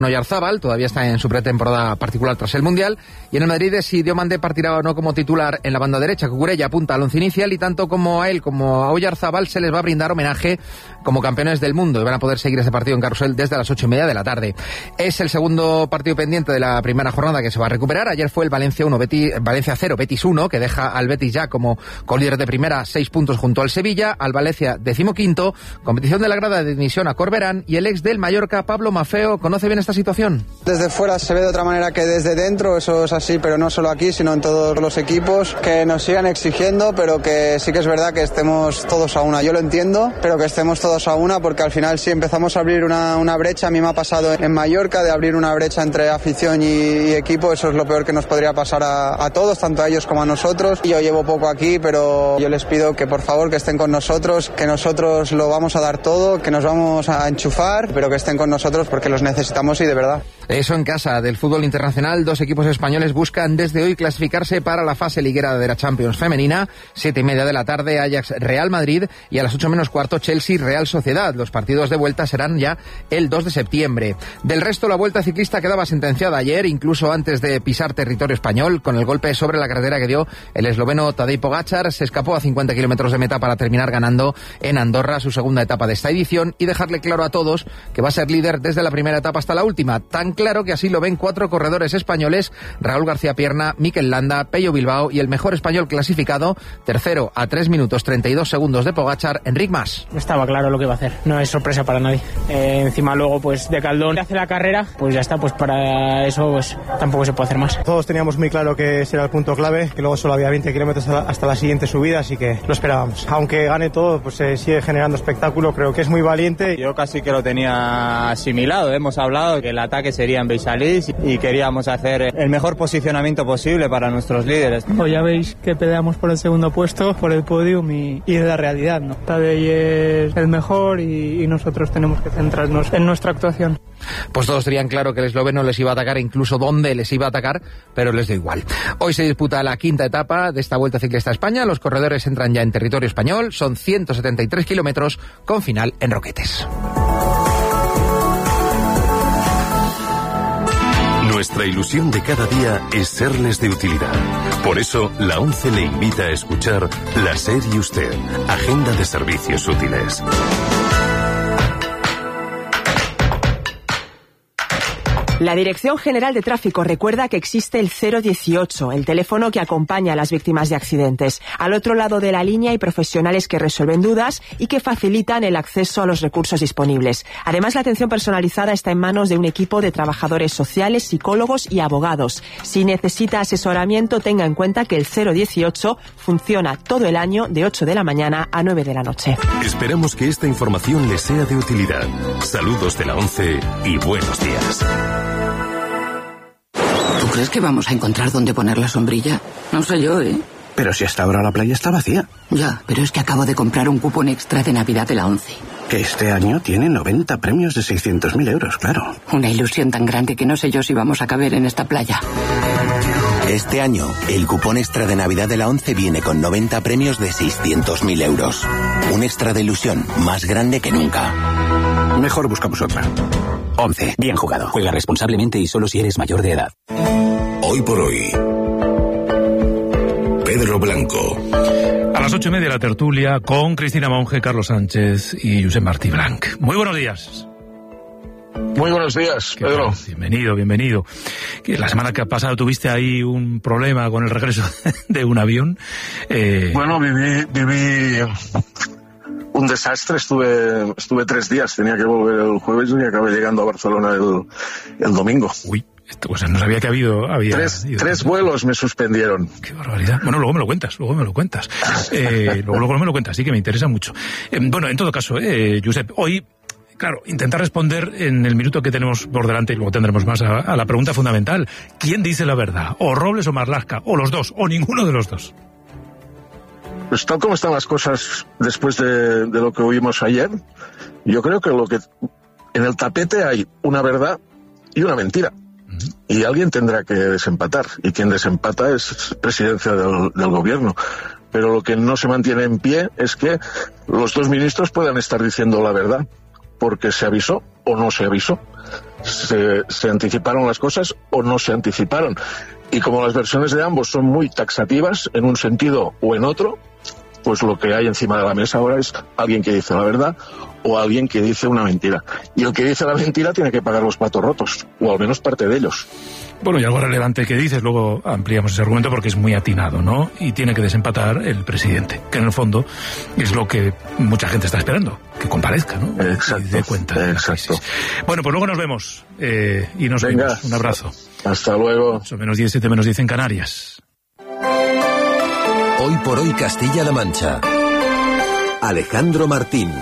Oyarzábal todavía está en su pretemporada particular tras el Mundial, y en el Madrid es si Diomande partirá o no como titular en la banda derecha. Cucurella apunta al once inicial y tanto como a él como a Oyarzábal se les va a brindar homenaje como campeones del mundo y van a poder seguir ese partido en Carrusel desde las 8:30 de la tarde. Es el segundo partido pendiente de la primera jornada que se va a recuperar. Ayer fue el Valencia 0, Betis 1, que deja al Betis ya como colíder de primera, 6 puntos junto al Sevilla, al Valencia 15º, competición de la grada de admisión a Corberán, y el ex del Mallorca, Pablo Maffeo, conoce bien esta situación. Desde fuera se ve de otra manera que desde dentro, eso es así, pero no solo aquí, sino en todos los equipos, que nos sigan exigiendo, pero que sí que es verdad que estemos todos a una. Yo lo entiendo, pero que estemos todos a una, porque al final si empezamos a abrir una brecha, a mí me ha pasado en Mallorca, de abrir una brecha entre afición y equipo, eso es lo peor que nos podría pasar a todos, tanto a ellos como a nosotros. Yo llevo poco aquí, pero yo les pido que por favor que estén con nosotros, que nosotros lo vamos a dar todo, que nos vamos a enchufar, pero que estén con nosotros porque los necesitamos y de verdad. Eso en casa del fútbol internacional, 2 equipos españoles buscan desde hoy clasificarse para la fase liguera de la Champions femenina. 7:30 de la tarde, Ajax Real Madrid, y a las 8 menos cuarto, Chelsea Real Sociedad. Los partidos de vuelta serán ya el 2 de septiembre. Del resto, la Vuelta Ciclista quedaba sentenciada ayer, incluso antes de pisar territorio español, con el golpe sobre la carretera que dio el esloveno Tadej Pogačar. Se escapó a 50 kilómetros de meta para terminar ganando en Andorra su segunda etapa de esta edición y dejarle claro a todos que va a ser líder desde la primera etapa hasta la última. Tan claro que así lo ven 4 corredores españoles: Raúl García Pierna, Mikel Landa, Pello Bilbao y el mejor español clasificado, tercero a 3 minutos 32 segundos de Pogačar, Enric Mas. Estaba claro lo que iba a hacer, no es sorpresa para nadie. Encima luego pues de Caldón hace la carrera, pues ya está, pues para eso pues tampoco se puede hacer más. Todos teníamos muy claro que ese era el punto clave, que luego solo había 20 kilómetros hasta la siguiente subida, así que lo esperábamos. Aunque gane todo, pues sigue generando espectáculo, creo que es muy valiente. Yo casi que lo tenía asimilado, hemos hablado que el ataque sería en Beisalís y queríamos hacer el mejor posicionamiento posible para nuestros líderes. Pues ya veis que peleamos por el segundo puesto, por el podium y es la realidad, ¿no? Tadej es el mejor y nosotros tenemos que centrarnos en nuestra actuación. Pues todos tenían claro que el esloveno les iba a atacar, incluso dónde les iba a atacar, pero les da igual. Hoy se disputa la quinta etapa de esta Vuelta Ciclista a España. Los corredores entran ya en territorio español, son 173 kilómetros con final en Roquetes. Nuestra ilusión de cada día es serles de utilidad. Por eso, la ONCE le invita a escuchar La SER y Usted, Agenda de Servicios Útiles. La Dirección General de Tráfico recuerda que existe el 018, el teléfono que acompaña a las víctimas de accidentes. Al otro lado de la línea hay profesionales que resuelven dudas y que facilitan el acceso a los recursos disponibles. Además, la atención personalizada está en manos de un equipo de trabajadores sociales, psicólogos y abogados. Si necesita asesoramiento, tenga en cuenta que el 018 funciona todo el año de 8 de la mañana a 9 de la noche. Esperamos que esta información les sea de utilidad. Saludos de la ONCE y buenos días. ¿Tú crees que vamos a encontrar dónde poner la sombrilla? No sé yo, ¿eh? Pero si hasta ahora la playa está vacía. Ya, pero es que acabo de comprar un cupón extra de Navidad de la ONCE. Que este año tiene 90 premios de 600.000 euros, claro. Una ilusión tan grande que no sé yo si vamos a caber en esta playa. Este año, el cupón extra de Navidad de la ONCE viene con 90 premios de 600.000 euros. Un extra de ilusión más grande que nunca. Mejor buscamos otra. ONCE, bien jugado. Juega responsablemente y solo si eres mayor de edad. Hoy por hoy, Pedro Blanco. A las 8:30 la tertulia con Cristina Monge, Carlos Sánchez y Josep Martí Blanc. Muy buenos días. Muy buenos días, Pedro. Bienvenido. La semana que ha pasado tuviste ahí un problema con el regreso de un avión. Bueno, viví un desastre. Estuve 3 días, tenía que volver el jueves y acabé llegando a Barcelona el domingo. Uy, o sea, no sabía que había tres vuelos me suspendieron. Qué barbaridad. Bueno, luego me lo cuentas. luego me lo cuentas, sí que me interesa mucho. Bueno, en todo caso, Josep, hoy, claro, intentar responder en el minuto que tenemos por delante, y luego tendremos más, a la pregunta fundamental: ¿quién dice la verdad? ¿O Robles o Marlaska? ¿O los dos? ¿O ninguno de los dos? Pues tal como están las cosas después de lo que oímos ayer, yo creo que en el tapete hay una verdad y una mentira. Y alguien tendrá que desempatar. Y quien desempata es presidencia del gobierno. Pero lo que no se mantiene en pie es que los dos ministros puedan estar diciendo la verdad. Porque se avisó o no se avisó. se anticiparon las cosas o no se anticiparon. Y como las versiones de ambos son muy taxativas en un sentido o en otro, pues lo que hay encima de la mesa ahora es alguien que dice la verdad o alguien que dice una mentira. Y el que dice la mentira tiene que pagar los platos rotos, o al menos parte de ellos. Bueno, y algo relevante que dices, luego ampliamos ese argumento porque es muy atinado, ¿no? Y tiene que desempatar el presidente, que en el fondo es lo que mucha gente está esperando, que comparezca, ¿no? Exacto. Y dé cuenta. Exacto. Bueno, pues luego nos vemos y nos vemos. Un abrazo. Hasta luego. 8 menos 10, 7 menos 10 en Canarias. Hoy por hoy Castilla-La Mancha. Alejandro Martín.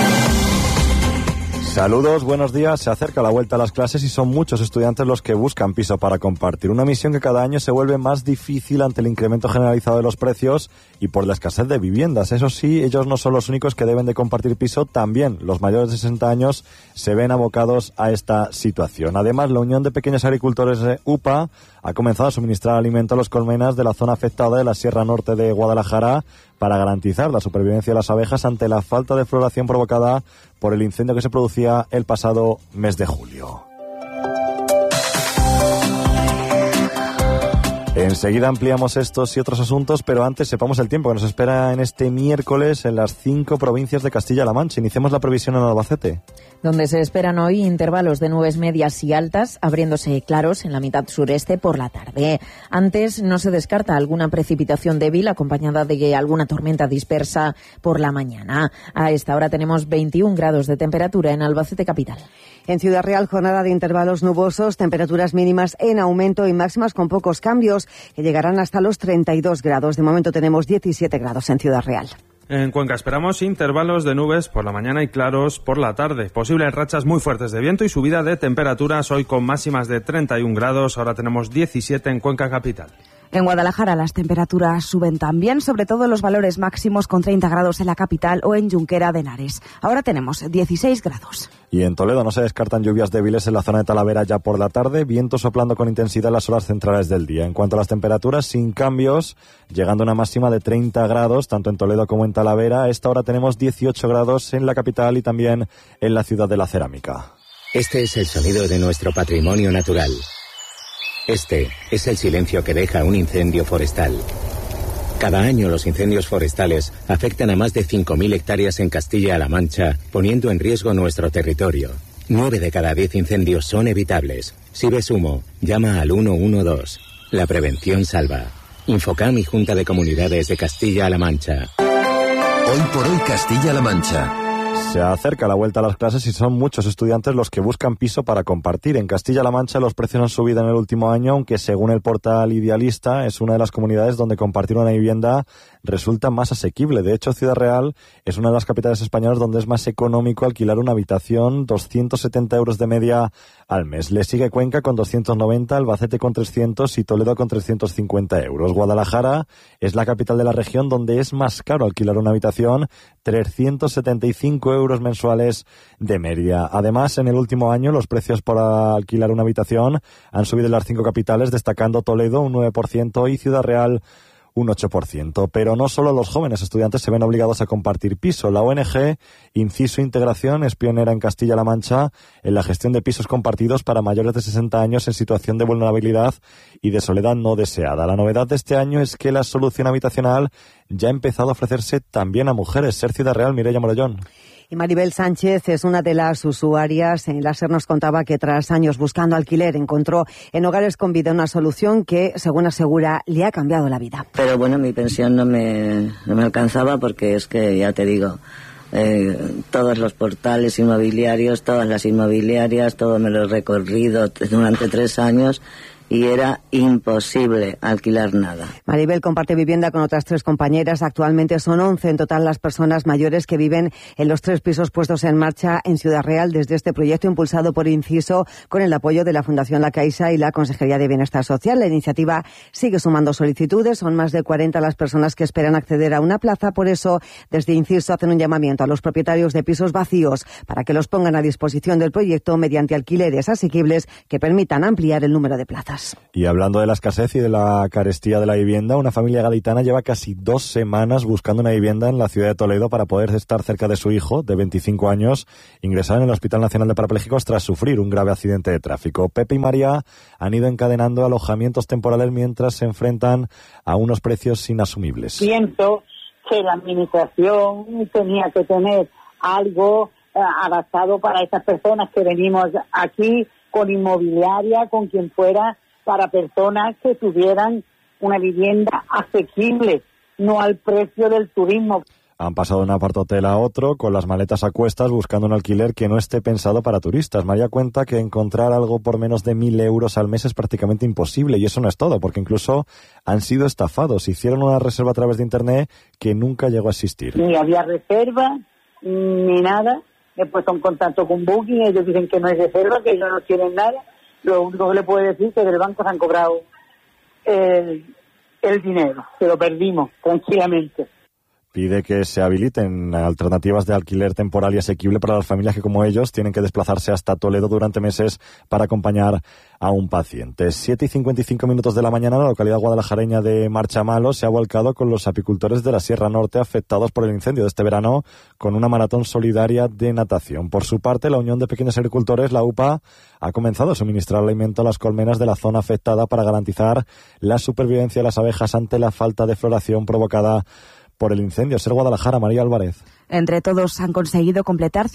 Saludos, buenos días. Se acerca la vuelta a las clases y son muchos estudiantes los que buscan piso para compartir. Una misión que cada año se vuelve más difícil ante el incremento generalizado de los precios y por la escasez de viviendas. Eso sí, ellos no son los únicos que deben de compartir piso. También los mayores de 60 años se ven abocados a esta situación. Además, la Unión de Pequeños Agricultores UPA ha comenzado a suministrar alimento a los colmenas de la zona afectada de la Sierra Norte de Guadalajara para garantizar la supervivencia de las abejas ante la falta de floración provocada por el incendio que se producía el pasado mes de julio. Enseguida ampliamos estos y otros asuntos, pero antes sepamos el tiempo que nos espera en este miércoles en las 5 provincias de Castilla-La Mancha. Iniciemos la previsión en Albacete, donde se esperan hoy intervalos de nubes medias y altas, abriéndose claros en la mitad sureste por la tarde. Antes no se descarta alguna precipitación débil acompañada de alguna tormenta dispersa por la mañana. A esta hora tenemos 21 grados de temperatura en Albacete capital. En Ciudad Real, jornada de intervalos nubosos, temperaturas mínimas en aumento y máximas con pocos cambios, que llegarán hasta los 32 grados. De momento tenemos 17 grados en Ciudad Real. En Cuenca esperamos intervalos de nubes por la mañana y claros por la tarde. Posibles rachas muy fuertes de viento y subida de temperaturas hoy con máximas de 31 grados. Ahora tenemos 17 en Cuenca capital. En Guadalajara las temperaturas suben también, sobre todo los valores máximos con 30 grados en la capital o en Junquera de Henares. Ahora tenemos 16 grados. Y en Toledo no se descartan lluvias débiles en la zona de Talavera ya por la tarde, viento soplando con intensidad en las horas centrales del día. En cuanto a las temperaturas, sin cambios, llegando a una máxima de 30 grados, tanto en Toledo como en Talavera. A esta hora tenemos 18 grados en la capital y también en la ciudad de la cerámica. Este es el sonido de nuestro patrimonio natural. Este es el silencio que deja un incendio forestal. Cada año los incendios forestales afectan a más de 5.000 hectáreas en Castilla-La Mancha, poniendo en riesgo nuestro territorio. 9 de cada 10 incendios son evitables. Si ves humo, llama al 112. La prevención salva. Infocam y Junta de Comunidades de Castilla-La Mancha. Hoy por hoy Castilla-La Mancha. Se acerca la vuelta a las clases y son muchos estudiantes los que buscan piso para compartir. En Castilla-La Mancha los precios han subido en el último año, aunque según el portal Idealista es una de las comunidades donde compartir una vivienda resulta más asequible. De hecho, Ciudad Real es una de las capitales españolas donde es más económico alquilar una habitación, 270 euros de media al mes. Le sigue Cuenca con 290, Albacete con 300 y Toledo con 350 euros. Guadalajara es la capital de la región donde es más caro alquilar una habitación, 375 euros mensuales de media. Además, en el último año los precios por alquilar una habitación han subido en las 5 capitales, destacando Toledo un 9% y Ciudad Real un 8%. Pero no solo los jóvenes estudiantes se ven obligados a compartir piso. La ONG Inciso Integración es pionera en Castilla-La Mancha en la gestión de pisos compartidos para mayores de 60 años en situación de vulnerabilidad y de soledad no deseada. La novedad de este año es que la solución habitacional ya ha empezado a ofrecerse también a mujeres. Ser Ciudad Real, Mireia Mollón. Y Maribel Sánchez es una de las usuarias. En la SER nos contaba que tras años buscando alquiler encontró en Hogares con Vida una solución que, según asegura, le ha cambiado la vida. Pero bueno, mi pensión no me alcanzaba porque es que, ya te digo, todos los portales inmobiliarios, todas las inmobiliarias, todo me lo he recorrido durante 3 años y era imposible alquilar nada. Maribel comparte vivienda con otras 3 compañeras. Actualmente son 11 en total las personas mayores que viven en los 3 pisos puestos en marcha en Ciudad Real desde este proyecto impulsado por Inciso con el apoyo de la Fundación La Caixa y la Consejería de Bienestar Social. La iniciativa sigue sumando solicitudes. Son más de 40 las personas que esperan acceder a una plaza. Por eso, desde Inciso hacen un llamamiento a los propietarios de pisos vacíos para que los pongan a disposición del proyecto mediante alquileres asequibles que permitan ampliar el número de plazas. viviendas. Y hablando de la escasez y de la carestía de la vivienda, una familia gaditana lleva casi 2 semanas buscando una vivienda en la ciudad de Toledo para poder estar cerca de su hijo, de 25 años, ingresado en el Hospital Nacional de Parapléjicos tras sufrir un grave accidente de tráfico. Pepe y María han ido encadenando alojamientos temporales mientras se enfrentan a unos precios inasumibles. Pienso que la administración tenía que tener algo adaptado para estas personas que venimos aquí, con inmobiliaria, con quien fuera, para personas que tuvieran una vivienda asequible, no al precio del turismo. Han pasado de un apartohotel a otro con las maletas a cuestas buscando un alquiler que no esté pensado para turistas. María cuenta que encontrar algo por menos de 1.000 euros al mes es prácticamente imposible, y eso no es todo, porque incluso han sido estafados. Hicieron una reserva a través de internet que nunca llegó a existir. Ni había reserva, ni nada. He puesto en contacto con Booking, ellos dicen que no hay reserva, que ellos no tienen nada. Lo único que le puedo decir es que del banco se han cobrado el dinero, que lo perdimos tranquilamente. Pide que se habiliten alternativas de alquiler temporal y asequible para las familias que, como ellos, tienen que desplazarse hasta Toledo durante meses para acompañar a un paciente. 7:55 de la mañana, la localidad guadalajareña de Marchamalo se ha volcado con los apicultores de la Sierra Norte afectados por el incendio de este verano con una maratón solidaria de natación. Por su parte, la Unión de Pequeños Agricultores, la UPA, ha comenzado a suministrar alimento a las colmenas de la zona afectada para garantizar la supervivencia de las abejas ante la falta de floración provocada por el incendio. Ser Guadalajara, María Álvarez. Entre todos han conseguido completar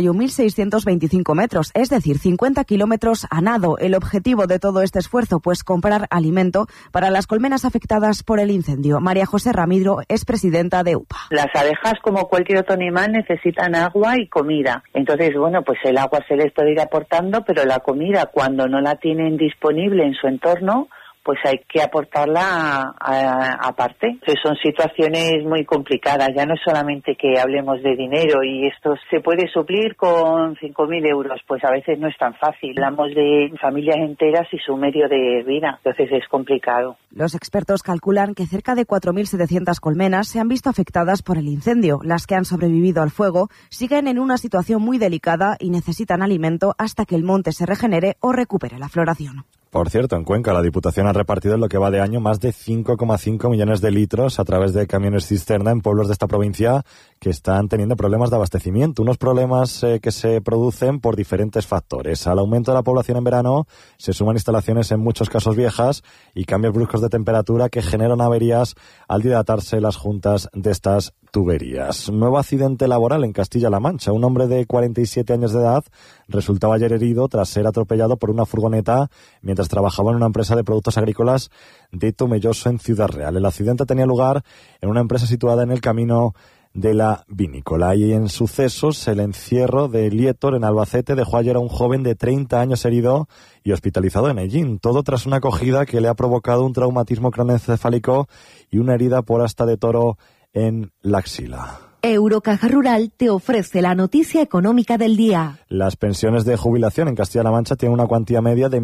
51.625 metros, es decir, 50 kilómetros a nado. El objetivo de todo este esfuerzo, pues comprar alimento para las colmenas afectadas por el incendio. María José Ramiro es presidenta de UPA. Las abejas, como cualquier otro animal, necesitan agua y comida. Entonces, bueno, pues el agua se les puede ir aportando, pero la comida, cuando no la tienen disponible en su entorno, pues hay que aportarla aparte. Entonces son situaciones muy complicadas, ya no es solamente que hablemos de dinero y esto se puede suplir con 5.000 euros, pues a veces no es tan fácil. Hablamos de familias enteras y su medio de vida, entonces es complicado. Los expertos calculan que cerca de 4.700 colmenas se han visto afectadas por el incendio. Las que han sobrevivido al fuego siguen en una situación muy delicada y necesitan alimento hasta que el monte se regenere o recupere la floración. Por cierto, en Cuenca la Diputación ha repartido en lo que va de año más de 5,5 millones de litros a través de camiones cisterna en pueblos de esta provincia que están teniendo problemas de abastecimiento. Unos problemas que se producen por diferentes factores. Al aumento de la población en verano se suman instalaciones en muchos casos viejas y cambios bruscos de temperatura que generan averías al dilatarse las juntas de estas tuberías. Nuevo accidente laboral en Castilla-La Mancha. Un hombre de 47 años de edad resultaba ayer herido tras ser atropellado por una furgoneta mientras trabajaba en una empresa de productos agrícolas de Tomelloso en Ciudad Real. El accidente tenía lugar en una empresa situada en el camino de la vinícola. Y en sucesos, el encierro de Lietor en Albacete dejó ayer a un joven de 30 años herido y hospitalizado en Ellín. Todo tras una acogida que le ha provocado un traumatismo craneoencefálico y una herida por asta de toro en la axila. Eurocaja Rural te ofrece la noticia económica del día. Las pensiones de jubilación en Castilla-La Mancha tienen una cuantía media de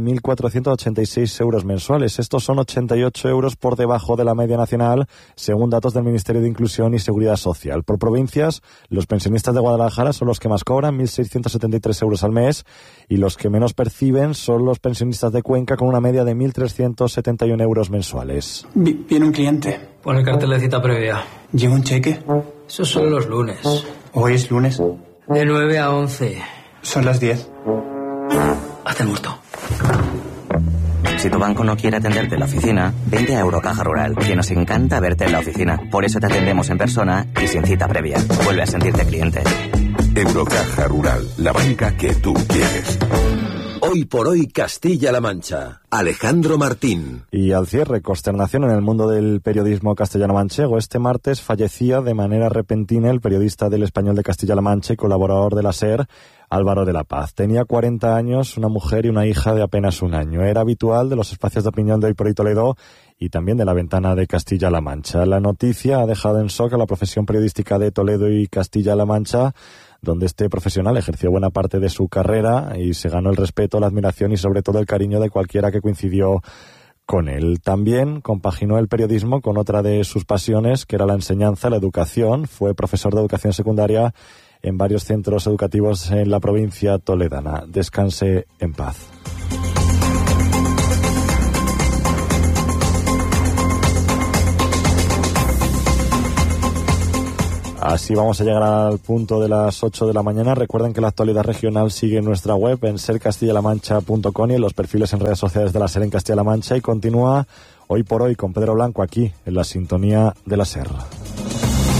1.486 euros mensuales. Estos son 88 euros por debajo de la media nacional, según datos del Ministerio de Inclusión y Seguridad Social. Por provincias, los pensionistas de Guadalajara son los que más cobran, 1.673 euros al mes, y los que menos perciben son los pensionistas de Cuenca, con una media de 1.371 euros mensuales. Viene un cliente. Pon el cartel de cita previa. ¿Lleva un cheque? Eso son los lunes. ¿Hoy es lunes? De 9 a 11. Son las 10. Haz el muerto. Si tu banco no quiere atenderte en la oficina, vente a Eurocaja Rural, que nos encanta verte en la oficina. Por eso te atendemos en persona y sin cita previa. Vuelve a sentirte cliente. Eurocaja Rural, la banca que tú quieres. Hoy por hoy Castilla-La Mancha. Alejandro Martín. Y al cierre, consternación en el mundo del periodismo castellano-manchego. Este martes fallecía de manera repentina el periodista del Español de Castilla-La Mancha y colaborador de la SER, Álvaro de la Paz. Tenía 40 años, una mujer y una hija de apenas un año. Era habitual de los espacios de opinión de Hoy por Hoy Toledo y también de La Ventana de Castilla-La Mancha. La noticia ha dejado en shock a la profesión periodística de Toledo y Castilla-La Mancha, donde este profesional ejerció buena parte de su carrera y se ganó el respeto, la admiración y sobre todo el cariño de cualquiera que coincidió con él. También compaginó el periodismo con otra de sus pasiones, que era la enseñanza, la educación. Fue profesor de educación secundaria en varios centros educativos en la provincia toledana. Descanse en paz. Así vamos a llegar al punto de las 8 de la mañana. Recuerden que la actualidad regional sigue en nuestra web, en sercastillalamancha.com, y en los perfiles en redes sociales de la SER en Castilla-La Mancha, y continúa Hoy por Hoy con Pedro Blanco aquí en la sintonía de la SER.